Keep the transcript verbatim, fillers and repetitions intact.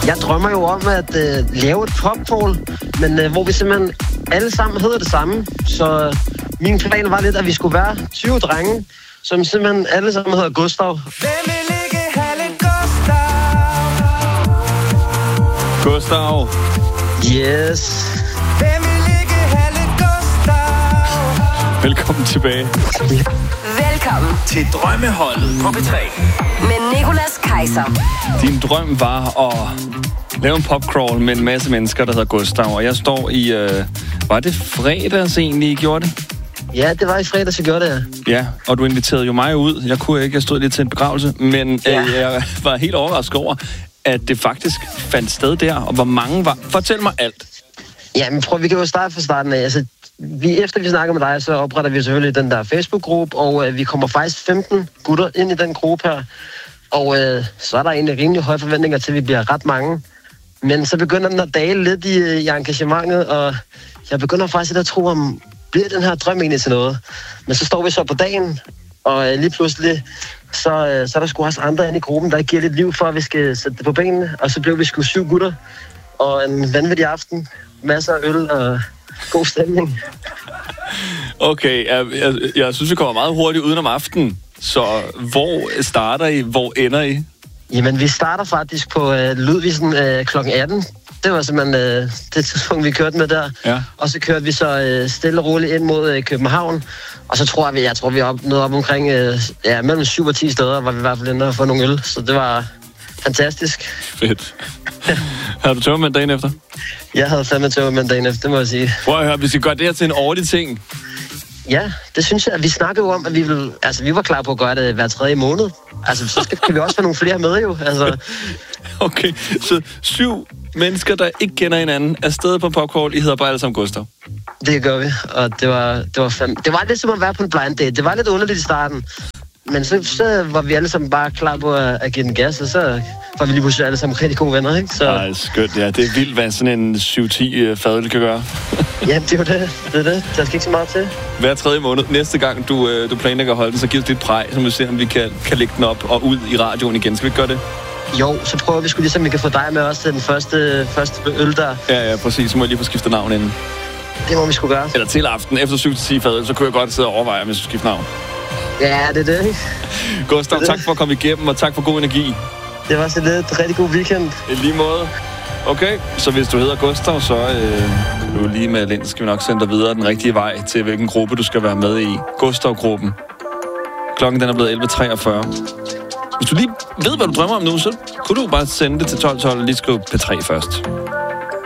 Jeg drømmer jo om at øh, lave et popcrawl, men øh, hvor vi simpelthen alle sammen hedder det samme. Så min plan var lidt, at vi skulle være tyve drenge, som simpelthen alle sammen hedder Gustav. Hvem vil ikke have lidt Gustav? Gustav. Yes. Hvem vil ikke have lidt Gustav? Velkommen tilbage. Velkommen til Drømmeholdet på P tre. med Nicolas Kaiser. Din drøm var at lave en popcrawl med en masse mennesker, der hedder Gustav. Og jeg står i... Øh, var det fredags egentlig, I gjorde det? Ja, det var i fredags, jeg gjorde det. Ja, og du inviterede jo mig ud. Jeg kunne ikke, jeg stod lidt til en begravelse. Men ja. øh, jeg var helt overrasket over, at det faktisk fandt sted der. Og hvor mange var... Fortæl mig alt. Ja, men prøv, vi kan jo starte fra starten af. Altså, vi, efter vi snakker med dig, så opretter vi selvfølgelig den der Facebook-gruppe, og øh, vi kommer faktisk femten gutter ind i den gruppe her. Og øh, så er der egentlig rimelig høje forventninger til, at vi bliver ret mange. Men så begynder den at dale lidt i, i engagementet, og jeg begynder faktisk lidt at tro, om bliver den her drøm egentlig til noget. Men så står vi så på dagen, og øh, lige pludselig, så, øh, så er der sgu også andre inde i gruppen, der giver lidt liv for, at vi skal sætte det på benene. Og så blev vi sgu syv gutter, og en vanvittig aften. Masser af øl og god stemning. Okay, jeg, jeg, jeg synes, vi kommer meget hurtigt udenom aftenen. Så hvor starter I? Hvor ender I? Jamen, vi starter faktisk på øh, Ludvigsen øh, klokken atten. Det var simpelthen øh, det tidspunkt, vi kørte med der. Ja. Og så kørte vi så øh, stille og roligt ind mod øh, København. Og så tror jeg, jeg tror, vi er op, nået op omkring øh, ja, mellem syv og ti steder, hvor vi i hvert fald inde og få nogle øl. Så det var fantastisk. Fedt. Havde du tømmermænd dagen efter? Jeg havde fandme tømmermænd dagen efter, det må jeg sige. Prøv at høre, hvis vi gør det her til en årlig ting. Ja, det synes jeg. Vi snakkede jo om, at vi ville, altså, vi var klar på at gøre det hver tredje måned. Altså, så skal vi også få nogle flere med jo. Altså. Okay, så syv mennesker, der ikke kender hinanden, er stedet på popcrawl. I hedder bare alle sammen Gustav. Det gør vi, og det var, det var fandme... Det var lidt som at være på en blind date. Det var lidt underligt i starten. Men så, så var vi alle sammen bare klar på at, at give den gas, og så var vi lige pludselig alle sammen rigtig gode venner, ikke? Så... Ej, skønt, ja. Det er vildt, hvad sådan en syv ti fadøl kan gøre. Ja, det er jo det. Det er det. Der skal ikke så meget til. Hver tredje måned. Næste gang, du, du planlægger at holde den, så giver det et præg, så vi ser, om vi kan, kan lægge den op og ud i radioen igen. Skal vi ikke gøre det? Jo, så prøver vi sgu ligesom, vi kan få dig med også til den første, første øl der. Ja, ja, præcis. Så må jeg lige få skiftet navn inden. Det må vi sgu gøre. Eller til aften, efter syv til ti fadøl, så kunne jeg godt sidde og overveje, om jeg skulle skifte navn. Ja, det er det. Gustav, tak for at komme igennem, og tak for god energi. Det var så lidt rigtig god weekend. I lige måde. Okay, så hvis du hedder Gustav, så øh, kan du lige med Lind, så skal vi nok sende dig videre den rigtige vej til, hvilken gruppe du skal være med i. Gustav-gruppen. Klokken den er blevet elleve treogfyrre. Hvis du lige ved, hvad du drømmer om nu, så kunne du bare sende det til tolv tolv og lige skrive P tre først.